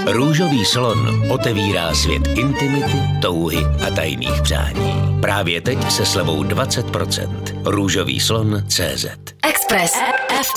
Růžový slon otevírá svět intimity, touhy a tajných přání. Právě teď se slevou 20%. Růžový slon CZ. Express